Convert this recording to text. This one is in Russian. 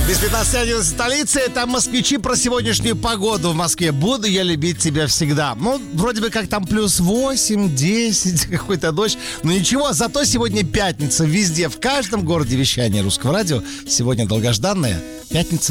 Без 15:11 столицы. Это москвичи про сегодняшнюю погоду в Москве. Буду я любить тебя всегда. Ну, вроде бы как там плюс 8, 10, какой-то дождь. Но ничего, зато сегодня пятница. Везде, в каждом городе вещания Русского радио. Сегодня долгожданная пятница.